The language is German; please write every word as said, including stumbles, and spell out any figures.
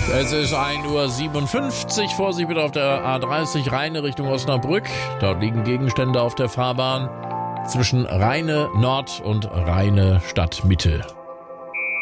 Es ist ein Uhr siebenundfünfzig. Vorsicht bitte auf der A dreißig Rheine Richtung Osnabrück. Dort liegen Gegenstände auf der Fahrbahn zwischen Rheine Nord und Rheine Stadtmitte.